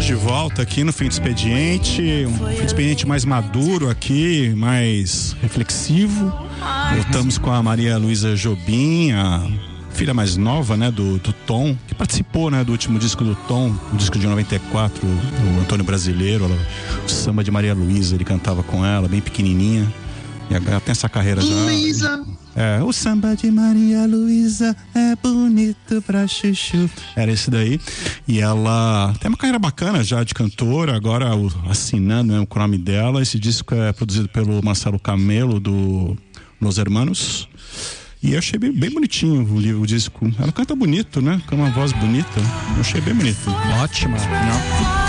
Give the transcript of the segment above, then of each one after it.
Estamos de volta aqui no Fim de Expediente, um fim de expediente mais maduro aqui, mais reflexivo. Voltamos com a Maria Luísa Jobim, a filha mais nova, né, do Tom, que participou, né, do último disco do Tom, o disco de 94, o Antônio Brasileiro, o samba de Maria Luísa, ele cantava com ela, bem pequenininha. E agora tem essa carreira já. Luísa. O samba de Maria Luísa é bonito pra chuchu. Era esse daí. E ela tem uma carreira bacana já de cantora, agora assinando, né, com o nome dela. Esse disco é produzido pelo Marcelo Camelo, do Los Hermanos. E eu achei bem bonitinho o disco. Ela canta bonito, né? Com uma voz bonita. Eu achei bem bonito. Ótima. Não?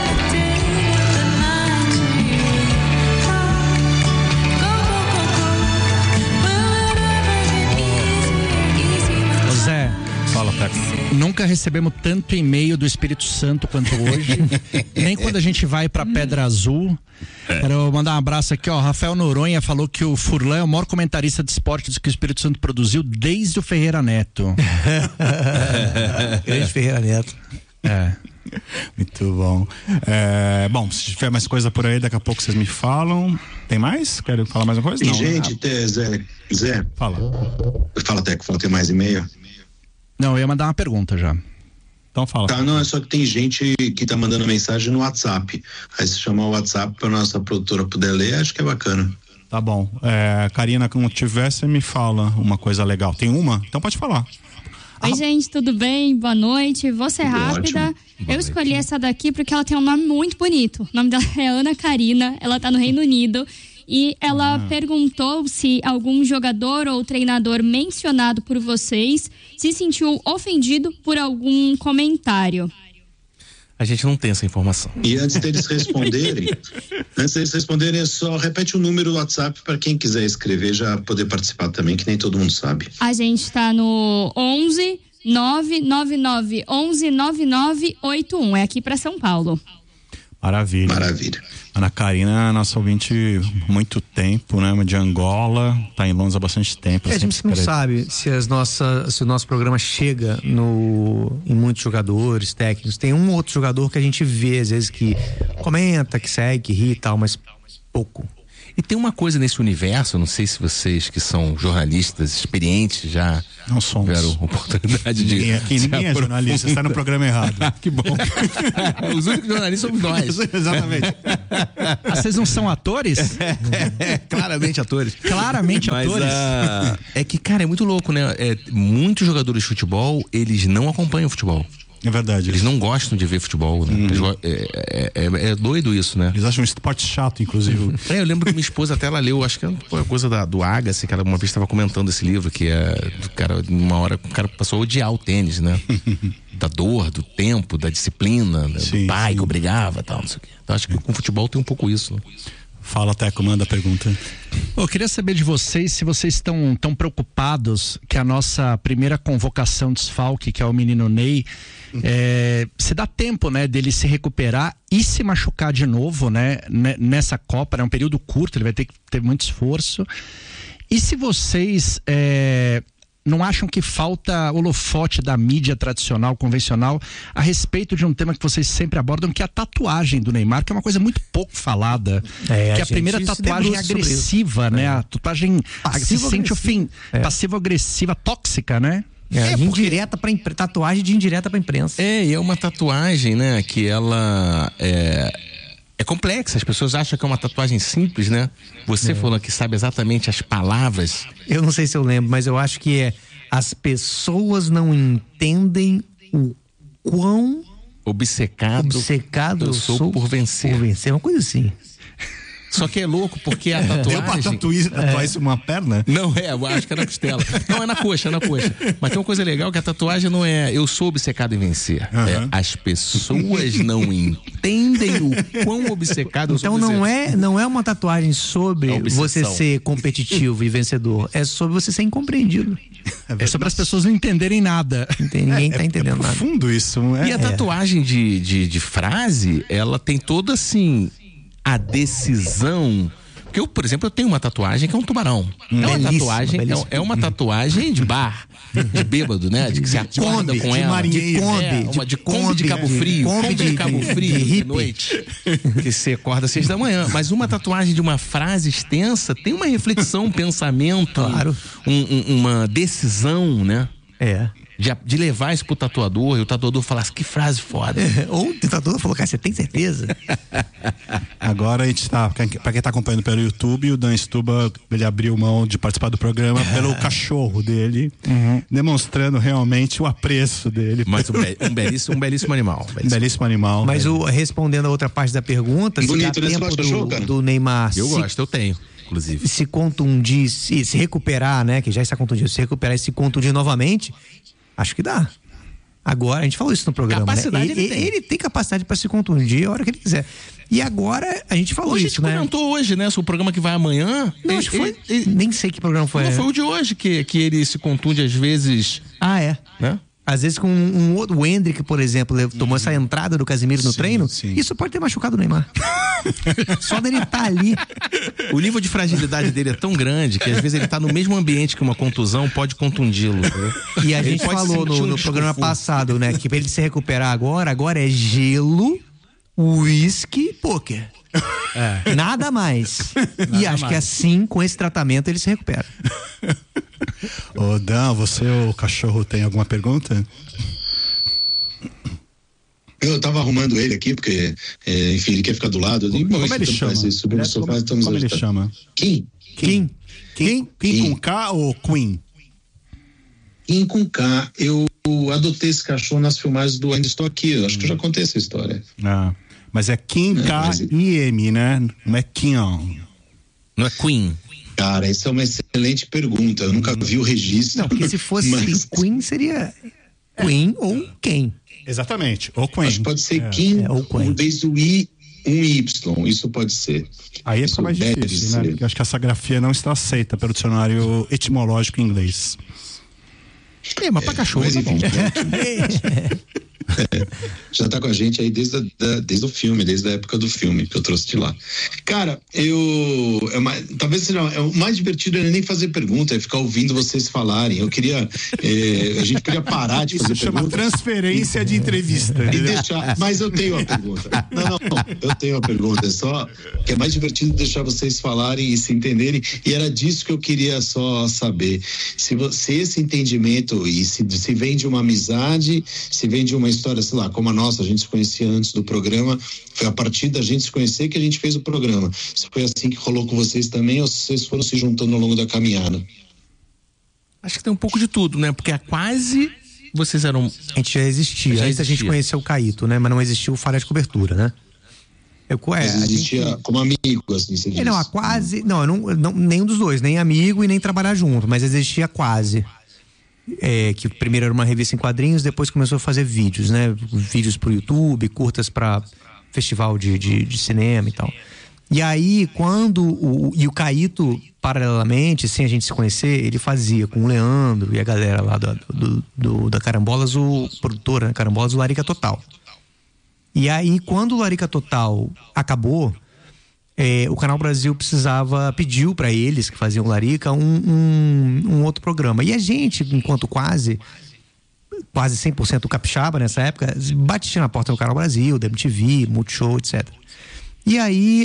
Fala, Teco. Nunca recebemos tanto e-mail do Espírito Santo quanto hoje. Nem quando a gente vai pra Pedra Azul. Quero mandar um abraço aqui, ó. Rafael Noronha falou que o Furlan é o maior comentarista de esportes que o Espírito Santo produziu desde o Ferreira Neto. Grande Ferreira Neto. Muito bom. Bom, se tiver mais coisa por aí, daqui a pouco vocês me falam. Tem mais? Querem falar mais uma coisa? Tem não, gente, Zé. Fala. Fala, Teco, tem mais e-mail? Não, eu ia mandar uma pergunta já. Então fala. Tá, não, é só que tem gente que tá mandando mensagem no WhatsApp. Aí se chamar o WhatsApp pra nossa produtora poder ler, acho que é bacana. Tá bom. Karina, quando tiver, você me fala uma coisa legal. Tem uma? Então pode falar. Oi, gente, tudo bem? Boa noite. Vou ser rápida. Ótimo. Eu escolhi essa daqui porque ela tem um nome muito bonito. O nome dela é Ana Karina, ela tá no Reino Unido. E ela perguntou se algum jogador ou treinador mencionado por vocês se sentiu ofendido por algum comentário. A gente não tem essa informação. E antes deles responderem, só repete o número do WhatsApp para quem quiser escrever já poder participar também, que nem todo mundo sabe. A gente tá no 11 999 11 9981. É aqui para São Paulo. Maravilha. Ana Karina, nossa ouvinte muito tempo, né? De Angola, tá em Londres há bastante tempo. A gente não sabe se o nosso programa chega em muitos jogadores, técnicos. Tem um ou outro jogador que a gente vê, às vezes, que comenta, que segue, que ri e tal, mas pouco. E tem uma coisa nesse universo, não sei se vocês que são jornalistas experientes já não tiveram oportunidade de... Ninguém é jornalista, está no programa errado. Que bom. Os únicos jornalistas somos nós. Exatamente. Vocês não são atores? Claramente atores. Claramente Mas, atores. é que, cara, é muito louco, né? Muitos jogadores de futebol, eles não acompanham o futebol. É verdade. Eles não gostam de ver futebol, né? É doido isso, né? Eles acham um esporte chato, inclusive. Eu lembro que minha esposa até ela leu, acho que foi a coisa do Agassi, que ela uma vez estava comentando esse livro, que uma hora o cara passou a odiar o tênis, né? Da dor, do tempo, da disciplina, do pai que obrigava e tal, não sei o quê. Então acho que com o futebol tem um pouco isso, né? Fala, Teco, manda a pergunta. Eu queria saber de vocês se vocês estão tão preocupados que a nossa primeira convocação desfalque, que é o menino Ney, se dá tempo, né, dele se recuperar e se machucar de novo, né, nessa Copa, é um período curto, ele vai ter que ter muito esforço. E se vocês não acham que falta holofote da mídia tradicional, convencional, a respeito de um tema que vocês sempre abordam, que é a tatuagem do Neymar, que é uma coisa muito pouco falada, que a primeira tatuagem agressiva, né? A tatuagem se sente passivo-agressiva, tóxica, né? Tatuagem de indireta pra imprensa. E é uma tatuagem, né, que ela é complexa, as pessoas acham que é uma tatuagem simples, né? Você falou que sabe exatamente as palavras. Eu não sei se eu lembro, mas eu acho que as pessoas não entendem o quão obcecado eu sou por vencer. Uma coisa assim. Só que é louco, porque a tatuagem... Deu pra tatuar isso uma perna? Não, eu acho que é na costela. Não, é na coxa. Mas tem uma coisa legal, que a tatuagem não é eu sou obcecado em vencer. As pessoas não entendem o quão obcecado eu sou. Então não é uma tatuagem sobre você ser competitivo e vencedor. É sobre você ser incompreendido. É sobre as pessoas não entenderem nada. Ninguém tá entendendo nada. É profundo isso. E a tatuagem de frase, ela tem toda assim... a decisão Porque eu, por exemplo, eu tenho uma tatuagem que é um tubarão. É uma tatuagem de bar, de bêbado, né? De que você acorda com ela. De Kombi de Cabo Frio. Kombi de Cabo Frio de noite. Que você acorda às 6 da manhã. Mas uma tatuagem de uma frase extensa tem uma reflexão, um pensamento, claro. Uma decisão, né? De levar isso pro tatuador e o tatuador falar assim, que frase foda. Ou o tatuador falou, cara, você tem certeza? Agora a gente tá, pra quem tá acompanhando pelo YouTube, o Dan Stuba, ele abriu mão de participar do programa pelo cachorro dele, demonstrando realmente o apreço dele. Mas um belíssimo animal. Belíssimo animal. Mas respondendo a outra parte da pergunta, se dá tempo do Neymar... Eu gosto, eu tenho. Inclusive. Se contundir, se recuperar, né? Que já está contundido, se recuperar e se contundir novamente, acho que dá. Agora, a gente falou isso no programa, capacidade, né? Ele tem capacidade para se contundir a hora que ele quiser. E agora, a gente falou isso, né? A gente comentou hoje, né? Sobre o programa que vai amanhã. Não, acho que foi... nem sei que programa foi. Não, foi o de hoje, que ele se contunde às vezes. Né? Às vezes com um outro, o Hendrick, por exemplo, tomou essa entrada do Casemiro no treino, isso pode ter machucado o Neymar. Só dele estar ali. O nível de fragilidade dele é tão grande que às vezes ele tá no mesmo ambiente que uma contusão pode contundi-lo. E a gente falou no programa passado, né, que pra ele se recuperar agora é gelo, uísque, pôquer. Nada mais. E acho que assim, com esse tratamento, ele se recupera. Ô Dan, você ou o cachorro tem alguma pergunta? Eu tava arrumando ele aqui, porque, enfim, ele quer ficar do lado. Como ele chama? Como ele chama? Kim com K ou Queen? Kim com K. Eu adotei esse cachorro nas filmagens do Ainda Estou Aqui. Eu acho que eu já contei essa história. Mas é Kim, K-I-M, né? Não é Kim. Não é Queen. Cara, essa é uma excelente pergunta. Eu nunca vi o registro. Não, porque se fosse Queen, seria Queen ou quem? Exatamente, ou Queen. Acho que pode ser Kim, em vez do I, um Y. Isso pode ser. Aí é mais difícil, né? Porque eu acho que essa grafia não está aceita pelo dicionário etimológico em inglês. Mas pra cachorro tá bom. Já tá com a gente aí desde o filme, desde a época do filme que eu trouxe de lá. Cara, talvez seja o mais divertido é nem fazer pergunta, é ficar ouvindo vocês falarem. Eu queria, a gente queria parar de fazer chama pergunta. Transferência de entrevista. E deixar, mas eu tenho a pergunta. Não, eu tenho a pergunta, é só que é mais divertido deixar vocês falarem e se entenderem, e era disso que eu queria só saber. Se esse entendimento, e se vem de uma amizade, se vem de uma história, sei lá, como a nossa, a gente se conhecia antes do programa, foi a partir da gente se conhecer que a gente fez o programa. Se foi assim que rolou com vocês também, ou se vocês foram se juntando ao longo da caminhada? Acho que tem um pouco de tudo, né? Porque quase vocês eram... A gente já existia. Antes a gente conheceu o Caíto, né? Mas não existiu o Falha de Cobertura, né? Existia como amigo, assim, você disse. Não, quase... Não, nenhum dos dois, nem amigo e nem trabalhar junto, mas existia quase. Que primeiro era uma revista em quadrinhos, depois começou a fazer vídeos, né? Vídeos pro YouTube, curtas para festival de cinema e tal. E aí, quando o Caíto, paralelamente, sem a gente se conhecer, ele fazia com o Leandro e a galera lá da Carambolas, o produtor, né? Carambolas, o Larica Total. E aí, quando o Larica Total acabou, o Canal Brasil pediu para eles que faziam Larica um outro programa. E a gente, enquanto quase 100% capixaba nessa época, batia na porta do Canal Brasil, da MTV, Multishow, etc. E aí,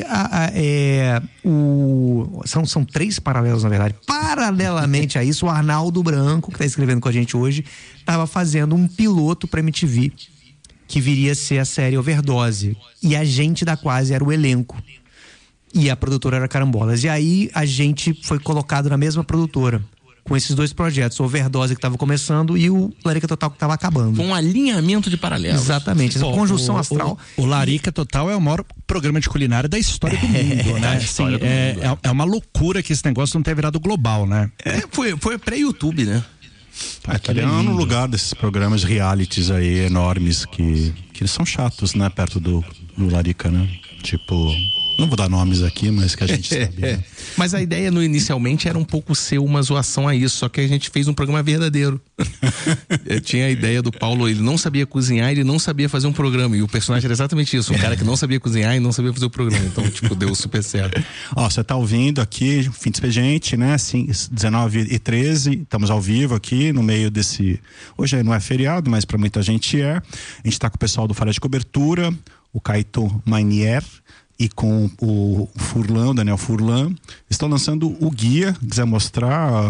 são 3 paralelos, na verdade. Paralelamente a isso, o Arnaldo Branco, que está escrevendo com a gente hoje, estava fazendo um piloto para MTV, que viria a ser a série Overdose. E a gente da Quase era o elenco. E a produtora era Carambolas. E aí a gente foi colocado na mesma produtora, com esses 2 projetos, o Overdose que estava começando e o Larica Total que estava acabando. Com um alinhamento de paralelos. Exatamente, essa conjunção astral. O Larica Total é o maior programa de culinária da história do mundo, né? Assim, é uma loucura que esse negócio não tenha virado global, né? Foi pré-YouTube, né? Ele é no lugar desses programas realities aí enormes que são chatos, né? Perto do Larica, né? Tipo... Não vou dar nomes aqui, mas que a gente sabe. Né? Mas a ideia inicialmente era um pouco ser uma zoação a isso, só que a gente fez um programa verdadeiro. Eu tinha a ideia do Paulo, ele não sabia cozinhar, ele não sabia fazer um programa, e o personagem era exatamente isso, um cara que não sabia cozinhar e não sabia fazer o programa, então tipo, deu super certo. Ó, você tá ouvindo aqui, Fim de Expediente, né, 19h13, estamos ao vivo aqui, no meio desse, hoje não é feriado, mas pra muita gente é, a gente tá com o pessoal do Falha de Cobertura, o Caíto Mainier e com o Furlan, o Daniel Furlan, estão lançando o guia, quiser mostrar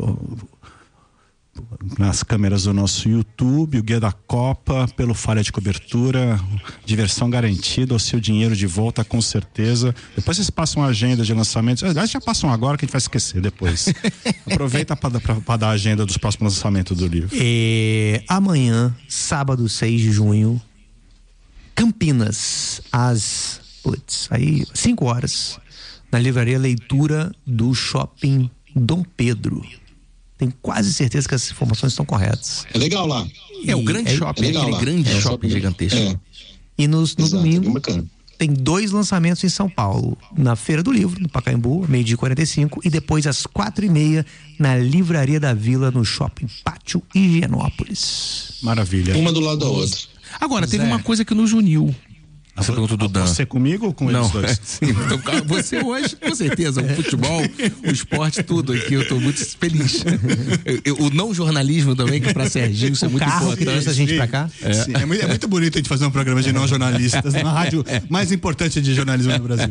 nas câmeras do nosso YouTube, o guia da Copa pelo Falha de Cobertura, diversão garantida, o seu dinheiro de volta com certeza. Depois vocês passam a agenda de lançamentos, aliás já passam agora que a gente vai esquecer depois. Aproveita para dar a agenda dos próximos lançamentos do livro. Amanhã, sábado 6 de junho, Campinas, às 5 horas, na livraria Leitura do Shopping Dom Pedro. Tenho quase certeza que as informações estão corretas. É legal lá. É o grande shopping, aquele lá. Grande shopping gigantesco. E no domingo tem 2 lançamentos em São Paulo. Na Feira do Livro, no Pacaembu, 12h45, e depois às 4h30 na Livraria da Vila, no Shopping Pátio Higienópolis. Maravilha. Uma do lado da outra. Agora, teve uma coisa que nos uniu. Você perguntou do Dan. Você comigo ou com eles dois? Sim, então, você hoje, com certeza, o futebol, o esporte, tudo aqui, eu tô muito feliz. O não jornalismo também, que pra Serginho isso é muito importante. Que trouxe a gente pra cá. Sim, é muito bonito a gente fazer um programa de não jornalistas na rádio mais importante de jornalismo no Brasil.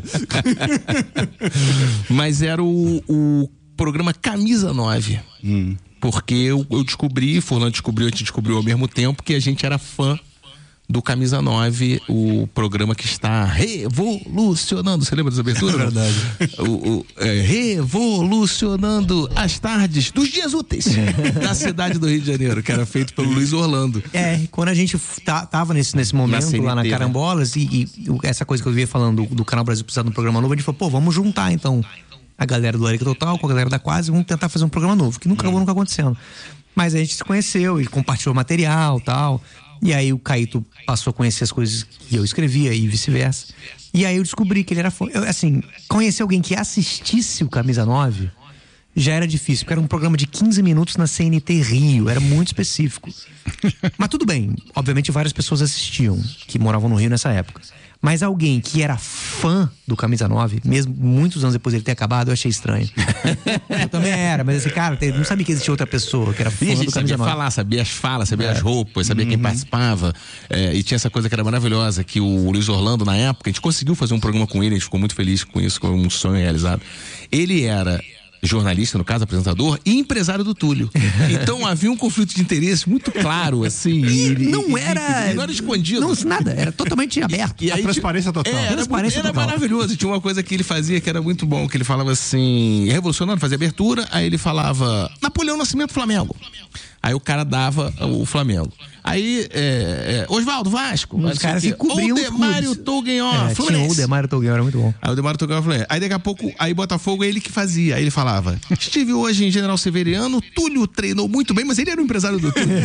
Mas era o programa Camisa 9. Porque eu descobri, Furlan descobriu, a gente descobriu ao mesmo tempo que a gente era fã do Camisa 9, o programa que está revolucionando. Você lembra dessa abertura? É verdade. Revolucionando as tardes dos dias úteis da cidade do Rio de Janeiro, que era feito pelo Luiz Orlando. Quando a gente tava nesse momento CNT, lá na Carambolas, e essa coisa que eu via falando do Canal Brasil precisar de um programa novo, a gente falou, vamos juntar então a galera do Larica Total com a galera da Quase, vamos tentar fazer um programa novo, que nunca acontecendo. Mas a gente se conheceu e compartilhou material e tal. E aí o Caíto passou a conhecer as coisas que eu escrevia e vice-versa. E aí eu descobri que ele era fã. Conhecer alguém que assistisse o Camisa 9 já era difícil, porque era um programa de 15 minutos na CNT Rio, era muito específico. Mas tudo bem, obviamente várias pessoas assistiam, que moravam no Rio nessa época. Mas alguém que era fã do Camisa 9, mesmo muitos anos depois dele ter acabado, eu achei estranho. Eu também era, mas assim, cara, não sabia que existia outra pessoa que era fã do Camisa 9. Falar, sabia as falas, sabia as roupas, sabia quem participava. E tinha essa coisa que era maravilhosa, que o Luiz Orlando, na época, a gente conseguiu fazer um programa com ele, a gente ficou muito feliz com isso, com um sonho realizado. Ele era jornalista, no caso, apresentador, e empresário do Túlio. Então havia um conflito de interesse muito claro, assim. Não era escondido. Não, nada, era totalmente aberto. E a transparência total. Era maravilhoso. Tinha uma coisa que ele fazia que era muito bom, que ele falava assim, revolucionando, fazia abertura, aí ele falava Napoleão Nascimento Flamengo. Aí o cara dava o Flamengo. Aí, Oswaldo Vasco. Os caras se cobriam. O Demário Toguenhó, Fluminense. O Demário Toguenhó era muito bom. Aí o Demário Toguenhó, Fluminense. Aí daqui a pouco, aí Botafogo é ele que fazia. Aí ele falava, estive hoje em General Severiano, Túlio treinou muito bem, mas ele era o empresário do Túlio.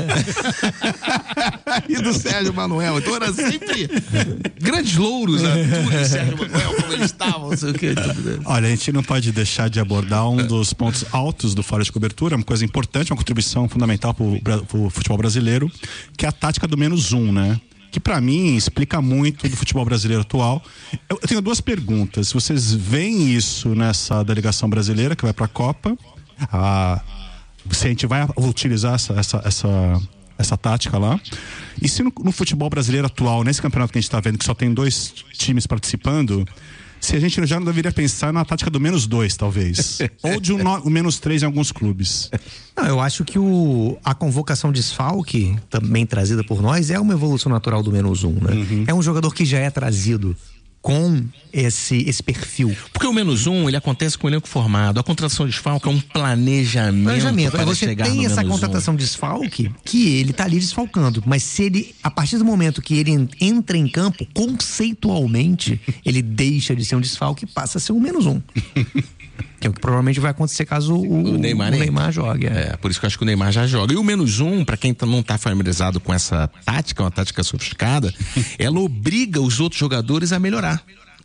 E do Sérgio Manuel. Então era sempre grandes louros, né? Túlio e Sérgio Manuel, como eles estavam, não sei o quê. Olha, a gente não pode deixar de abordar um dos pontos altos do Falha de Cobertura, uma coisa importante, uma contribuição fundamental pro futebol brasileiro, que é a tática do -1, né? Que pra mim explica muito do futebol brasileiro atual. Eu tenho 2 perguntas. Se vocês veem isso nessa delegação brasileira que vai pra Copa, se a gente vai utilizar essa tática lá. E se no futebol brasileiro atual, nesse campeonato que a gente tá vendo, que só tem 2 times participando, se a gente já não deveria pensar na tática do -2, talvez. Ou de um -3 em alguns clubes. Não, eu acho que a convocação desfalque, também trazida por nós, é uma evolução natural do -1, né? É um jogador que já é trazido com esse perfil. Porque o -1, ele acontece com o elenco formado. A contratação de desfalque é um planejamento para você chegar tem no essa -1. contratação de desfalque que ele tá ali desfalcando, mas se ele, a partir do momento que ele entra em campo, conceitualmente, ele deixa de ser um desfalque e passa a ser um -1. Que é o que provavelmente vai acontecer caso o Neymar jogue. Por isso que eu acho que o Neymar já joga. E o -1, pra quem não tá familiarizado com essa tática, uma tática sofisticada, ela obriga os outros jogadores a melhorar.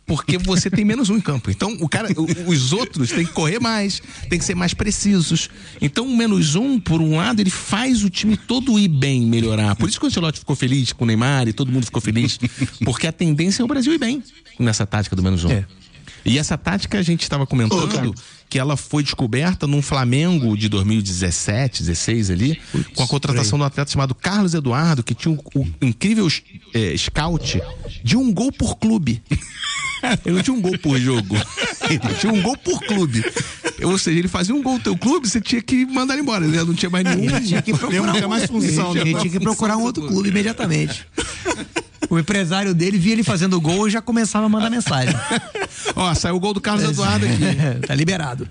porque você tem menos um em campo. Então, os outros têm que correr mais, tem que ser mais precisos. Então, o menos um, por um lado, ele faz o time todo ir bem, melhorar. Por isso que o Ancelotti ficou feliz com o Neymar e todo mundo ficou feliz, porque a tendência é o Brasil ir bem nessa tática do menos um. E essa tática a gente estava comentando que ela foi descoberta num Flamengo de 2017, 16 ali, com a contratação de um atleta chamado Carlos Eduardo, que tinha o incrível scout de um gol por clube. Ele não tinha um gol por jogo, ele tinha um gol por clube. Ou seja, ele fazia um gol no teu clube, você tinha que mandar ele embora, né? Não tinha mais nenhum. Ele tinha que procurar mais função, ele tinha que procurar um outro clube imediatamente. O empresário dele via ele fazendo gol e já começava a mandar mensagem. Ó, saiu o gol do Carlos Eduardo aqui. Tá liberado.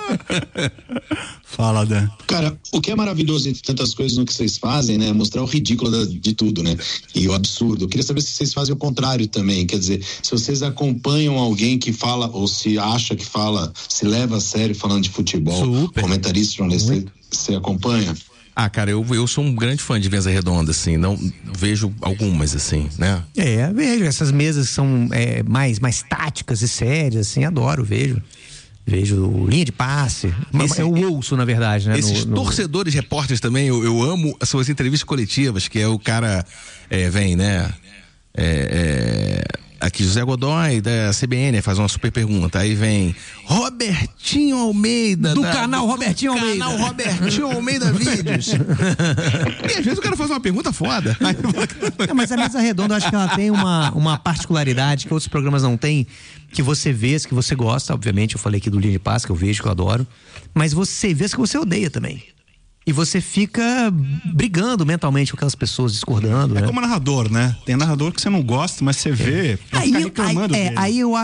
Fala, Dan. Cara, o que é maravilhoso entre tantas coisas no que vocês fazem, né? É mostrar o ridículo de tudo, né? E o absurdo. Eu queria saber se vocês fazem o contrário também. Quer dizer, se vocês acompanham alguém que fala, ou se acha que fala, se leva a sério falando de futebol, comentarista, jornalista, você acompanha? Ah, cara, eu sou um grande fã de mesa redonda, assim, não vejo algumas, assim, né? Vejo, essas mesas que são mais táticas e sérias, assim, adoro, vejo linha de passe, eu ouço, na verdade, né? Esses torcedores repórteres também, eu amo as suas entrevistas coletivas, que é o cara, vem, né? Aqui José Godoy da CBN faz uma super pergunta, aí vem Robertinho Almeida do canal Robertinho Almeida Vídeos. E às vezes o cara faz uma pergunta foda. Mas a mesa redonda, eu acho que ela tem uma particularidade que outros programas não têm, que você vê, que você gosta, obviamente, eu falei aqui do Linha de Passe, que eu vejo, que eu adoro, mas você vê que você odeia também. E você fica brigando mentalmente com aquelas pessoas, discordando, né? Como narrador, né? Tem narrador que você não gosta, mas você vê, fica reclamando dele. Aí eu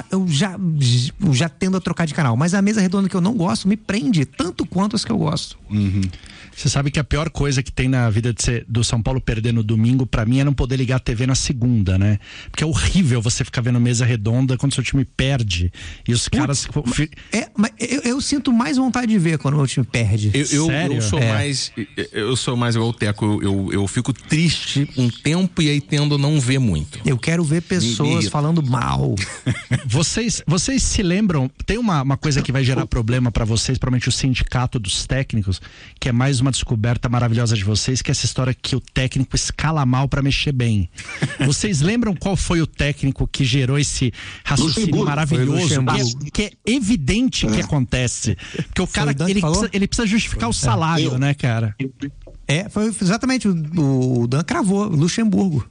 já tendo a trocar de canal. Mas a mesa redonda que eu não gosto me prende tanto quanto as que eu gosto. Você sabe que a pior coisa que tem na vida do São Paulo perder no domingo, pra mim, é não poder ligar a TV na segunda, né? Porque é horrível você ficar vendo mesa redonda quando seu time perde. E os caras... Mas eu sinto mais vontade de ver quando o meu time perde. Sério? Eu sou mais igual o Teco, eu fico triste um tempo e aí tendo a não ver muito. Eu quero ver pessoas falando mal. Vocês se lembram, tem uma coisa que vai gerar problema pra vocês, provavelmente o sindicato dos técnicos, que é mais uma descoberta maravilhosa de vocês, que é essa história que o técnico escala mal pra mexer bem. Vocês lembram qual foi o técnico que gerou esse raciocínio maravilhoso? Que é evidente que acontece. Porque o cara, ele precisa justificar o salário, né, cara? Foi exatamente, o Dan cravou, Luxemburgo.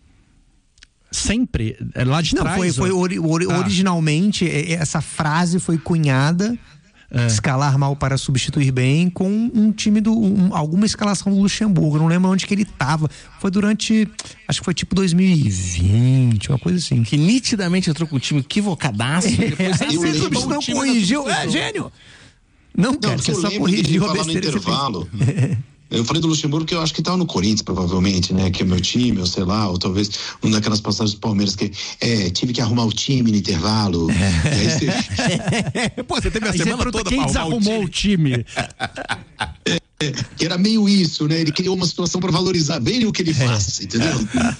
Sempre? Lá de trás? Originalmente, essa frase foi cunhada, escalar mal para substituir bem, com um time alguma escalação do Luxemburgo. Não lembro onde que ele tava. Foi durante, acho que foi tipo 2020, uma coisa assim. Que nitidamente entrou com um time equivocadaço. Depois não corrigiu. Gênio! Não, cara, você só corrigiu a besteira. No intervalo. Eu falei do Luxemburgo que eu acho que tava no Corinthians, provavelmente, né? Que é o meu time, ou sei lá, ou talvez uma daquelas passagens do Palmeiras que tive que arrumar o time no intervalo. E aí você... Pô, você teve a semana toda quem desarrumou o time? Que era meio isso, né? Ele criou uma situação para valorizar bem o que ele faz, entendeu?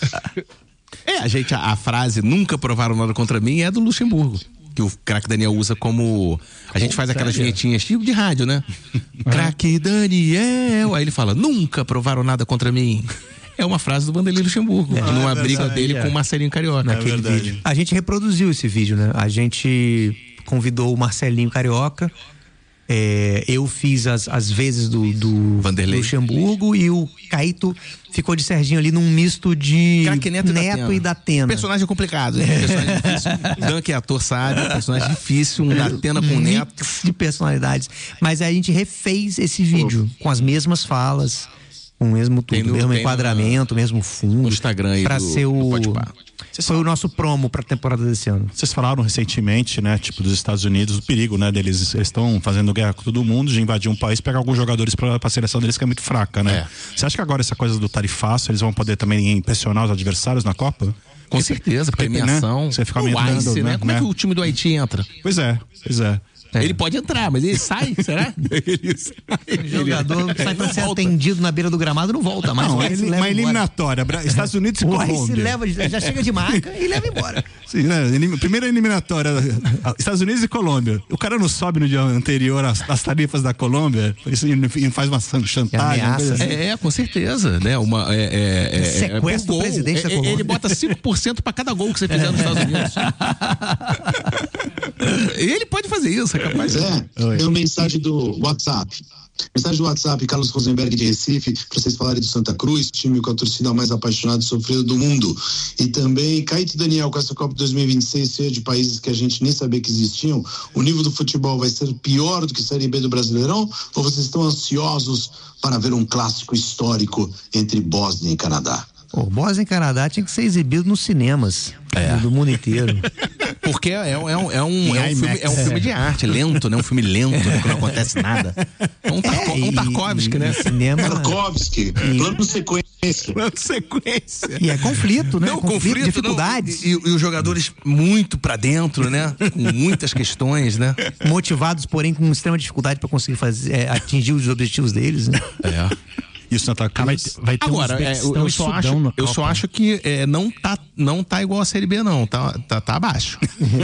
A frase nunca provaram nada contra mim é do Luxemburgo, que o craque Daniel usa como... A gente faz aquelas vinhetinhas tipo de rádio, né? Craque Daniel. Aí ele fala, nunca provaram nada contra mim. É uma frase do Vanderlei Luxemburgo, numa briga dele com o Marcelinho Carioca. Naquele vídeo. A gente reproduziu esse vídeo, né? A gente convidou o Marcelinho Carioca. Eu fiz as vezes do Vanderlei Luxemburgo, e o Caíto ficou de Serginho ali num misto de Neto e Datena. Personagem complicado, personagem difícil. Dan, que é ator, sabe, personagem difícil, um Datena com Neto. De personalidades. Mas aí a gente refez esse vídeo com as mesmas falas, com o mesmo tudo, mesmo enquadramento, mesmo fundo. No Instagram aí pra ser foi o nosso promo pra temporada desse ano. Vocês falaram recentemente, né, tipo, dos Estados Unidos, o perigo, né, deles, eles estão fazendo guerra com todo mundo, de invadir um país, pegar alguns jogadores pra seleção deles que é muito fraca, né? Você acha que agora essa coisa do tarifaço, eles vão poder também impressionar os adversários na Copa? Com certeza, premiação. Né? Você fica o Ice, né? Como é que o time do Haiti entra? Pois é. Ele pode entrar, mas ele sai, será? O jogador sai pra ser atendido na beira do gramado, não volta mais. Não, uma eliminatória. Estados Unidos e Colômbia. Já chega de marca e leva embora. Sim, né? Primeira eliminatória, Estados Unidos e Colômbia. O cara não sobe no dia anterior às tarifas da Colômbia, isso faz uma chantagem. Ameaça, assim. Com certeza, né? Sequestro do presidente da Colômbia. Ele bota 5% pra cada gol que você fizer nos Estados Unidos. Ele pode fazer isso, é capaz. Tem uma mensagem do WhatsApp. Mensagem do WhatsApp, Carlos Rosenberg de Recife, para vocês falarem do Santa Cruz, time com a torcida mais apaixonada e sofrida do mundo. E também, Caíto Daniel, com essa Copa 2026, cheia de países que a gente nem sabia que existiam, o nível do futebol vai ser pior do que a Série B do Brasileirão? Ou vocês estão ansiosos para ver um clássico histórico entre Bósnia e Canadá? Bósnia e Canadá tinha que ser exibido nos cinemas do mundo inteiro. Porque é um filme de arte, lento, né? Um filme lento, né? Que não acontece nada. Um Tarkovsky, né? Cinema... Tarkovsky, plano sequência. E é conflito, né? Não, conflito, dificuldades. E os jogadores muito pra dentro, né? Com muitas questões, né? Motivados, porém, com extrema dificuldade para conseguir atingir os objetivos deles, né? E o Santa Cruz vai ter agora, eu só acho que não tá igual a Série B, não. Tá abaixo.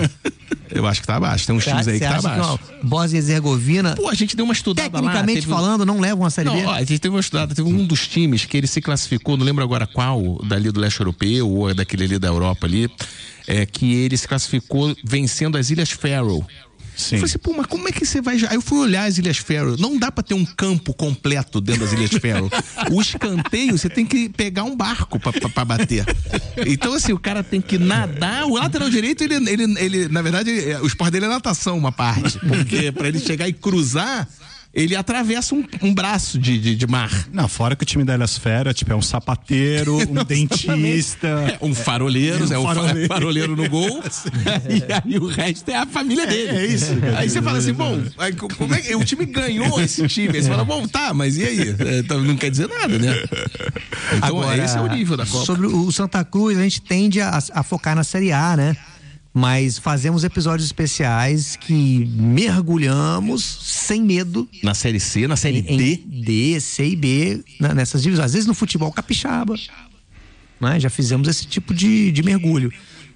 Eu acho que tá abaixo. Tem uns times aí que tá abaixo. Bósnia e Herzegovina. Pô, a gente deu uma estudada tecnicamente falando, não levam a Série B. A gente teve uma estudada. Teve um dos times que ele se classificou, não lembro agora qual, dali do leste europeu ou daquele ali da Europa ali, que ele se classificou vencendo as Ilhas Faroe. Sim. Eu falei assim, pô, mas como é que você vai... Aí eu fui olhar as Ilhas Faroe. Não dá pra ter um campo completo dentro das Ilhas Faroe. O escanteio, você tem que pegar um barco pra bater. Então, assim, o cara tem que nadar. O lateral direito, ele na verdade, o esporte dele é natação, uma parte. Porque pra ele chegar e cruzar... Ele atravessa um braço de mar. Não, fora que o time da Ilhasfera, tipo, é um sapateiro, um dentista. Um faroleiro, um faroleiro no gol. E aí o resto é a família dele. É isso. Aí você fala assim, bom, como é que o time ganhou esse time? Aí você fala, bom, tá, mas e aí? Não quer dizer nada, né? Então, agora, esse é o nível da Copa. Sobre o Santa Cruz, a gente tende a focar na Série A, né? Mas fazemos episódios especiais que mergulhamos sem medo. Na Série C, na Série D? D, C e B, nessas divisões. Às vezes no futebol capixaba, né? Já fizemos esse tipo de mergulho.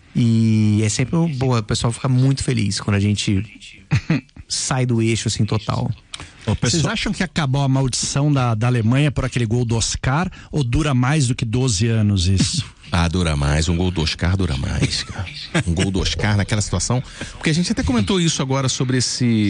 E é sempre boa, o pessoal fica muito feliz quando a gente sai do eixo assim total. Vocês acham que acabou a maldição da Alemanha por aquele gol do Oscar ou dura mais do que 12 anos isso? Dura mais. Um gol do Oscar dura mais, cara. Um gol do Oscar naquela situação. Porque a gente até comentou isso agora sobre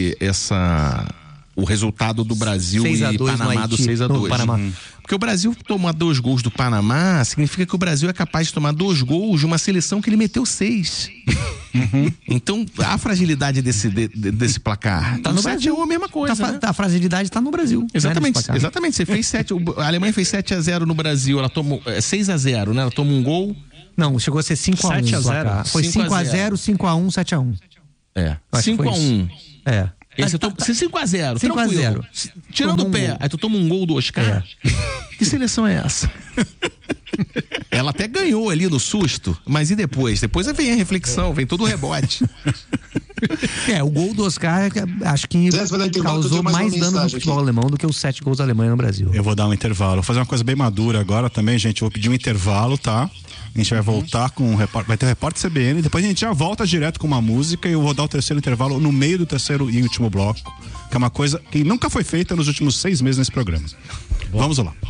o resultado do Brasil e Panamá do 6-2. Porque o Brasil tomar 2 gols do Panamá significa que o Brasil é capaz de tomar 2 gols de uma seleção que ele meteu 6. Então, a fragilidade desse placar tá no Brasil. É a mesma coisa. A fragilidade está no Brasil. Exatamente. Exatamente. Você fez 7. A Alemanha fez 7-0 no Brasil. Ela tomou 6-0, né? Ela tomou um gol. Não, chegou a ser 5-1. Foi 5-0, 5-1, 7-1. 5-1. Você 5-0, tranquilo. Tirando o pé, aí tu toma um gol do Oscar. Que seleção é essa? Ela até ganhou ali no susto, mas e depois? Depois vem a reflexão, vem todo o rebote. O gol do Oscar acho que causou mais dano no futebol alemão do que os 7 gols da Alemanha no Brasil. Eu vou dar um intervalo, vou fazer uma coisa bem madura agora também, gente. Vou pedir um intervalo, tá? A gente vai voltar com vai ter o repórter CBN, depois a gente já volta direto com uma música e eu vou dar o terceiro intervalo no meio do terceiro e último bloco, que é uma coisa que nunca foi feita nos últimos 6 meses nesse programa. Vamos lá.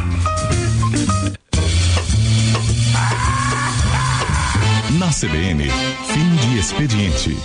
Na CBN, fim de expediente.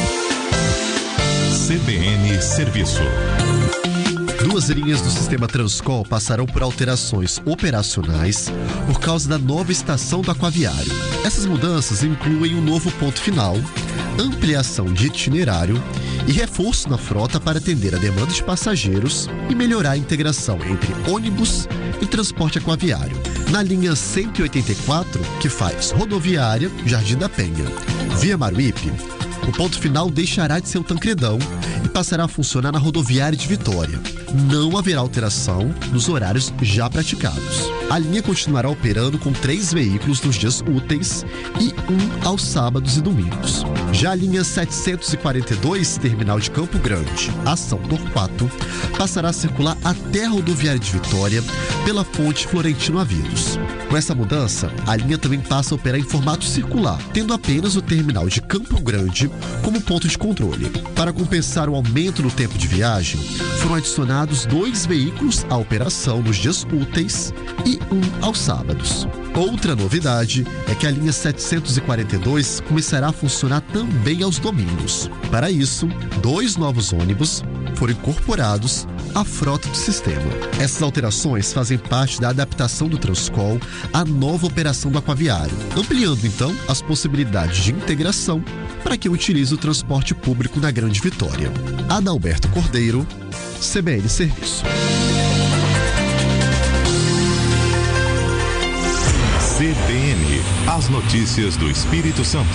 CBN Serviço. 2 linhas do sistema Transcol passarão por alterações operacionais por causa da nova estação do Aquaviário. Essas mudanças incluem um novo ponto final, ampliação de itinerário e reforço na frota para atender a demanda de passageiros e melhorar a integração entre ônibus e transporte aquaviário. Na linha 184, que faz rodoviária Jardim da Penha, via Maruípe, o ponto final deixará de ser o Tancredão e passará a funcionar na rodoviária de Vitória. não haverá alteração nos horários já praticados. A linha continuará operando com 3 veículos nos dias úteis e 1 aos sábados e domingos. Já a linha 742, terminal de Campo Grande a São Torquato, passará a circular até a rodoviária de Vitória pela ponte Florentino Avidos. Com essa mudança, a linha também passa a operar em formato circular, tendo apenas o terminal de Campo Grande como ponto de controle. Para compensar o aumento no tempo de viagem, foram adicionados 2 veículos à operação nos dias úteis e 1 aos sábados. Outra novidade é que a linha 742 começará a funcionar também aos domingos. Para isso, 2 novos ônibus foram incorporados à frota do sistema. Essas alterações fazem parte da adaptação do Transcol à nova operação do Aquaviário, ampliando então as possibilidades de integração para quem utiliza o transporte público na Grande Vitória. Adalberto Cordeiro, CBN Serviço. CBN, as notícias do Espírito Santo.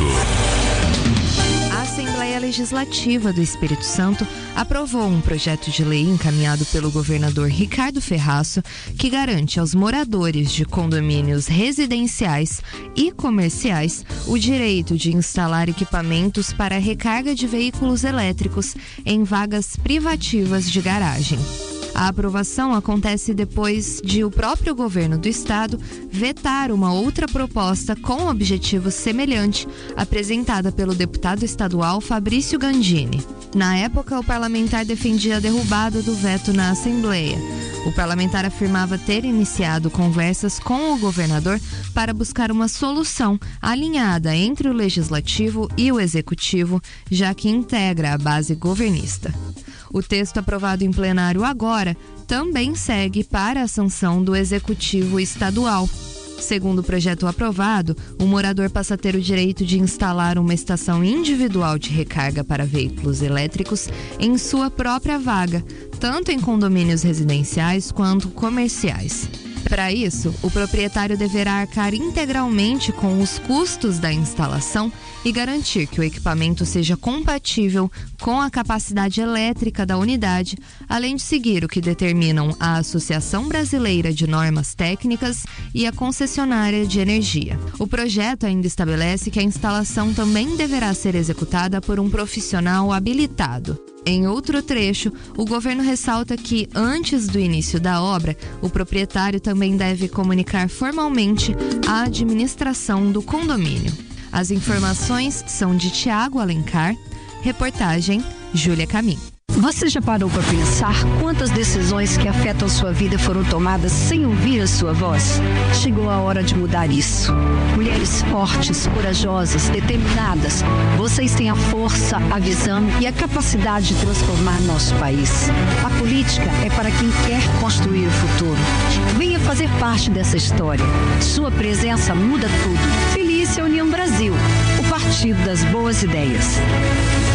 A Assembleia Legislativa do Espírito Santo aprovou um projeto de lei encaminhado pelo governador Ricardo Ferraço que garante aos moradores de condomínios residenciais e comerciais o direito de instalar equipamentos para recarga de veículos elétricos em vagas privativas de garagem. A aprovação acontece depois de o próprio governo do estado vetar uma outra proposta com objetivo semelhante apresentada pelo deputado estadual Fabrício Gandini. Na época, o parlamentar defendia a derrubada do veto na Assembleia. O parlamentar afirmava ter iniciado conversas com o governador para buscar uma solução alinhada entre o Legislativo e o Executivo, já que integra a base governista. O texto aprovado em plenário agora também segue para a sanção do Executivo Estadual. Segundo o projeto aprovado, o morador passa a ter o direito de instalar uma estação individual de recarga para veículos elétricos em sua própria vaga, tanto em condomínios residenciais quanto comerciais. Para isso, o proprietário deverá arcar integralmente com os custos da instalação e garantir que o equipamento seja compatível com a capacidade elétrica da unidade, além de seguir o que determinam a Associação Brasileira de Normas Técnicas e a concessionária de energia. O projeto ainda estabelece que a instalação também deverá ser executada por um profissional habilitado. Em outro trecho, o governo ressalta que, antes do início da obra, o proprietário também deve comunicar formalmente à administração do condomínio. As informações são de Tiago Alencar, reportagem Júlia Camim. Você já parou para pensar quantas decisões que afetam sua vida foram tomadas sem ouvir a sua voz? Chegou a hora de mudar isso. Mulheres fortes, corajosas, determinadas, vocês têm a força, a visão e a capacidade de transformar nosso país. A política é para quem quer construir o futuro. Venha fazer parte dessa história. Sua presença muda tudo. Felícia União Brasil, o partido das boas ideias.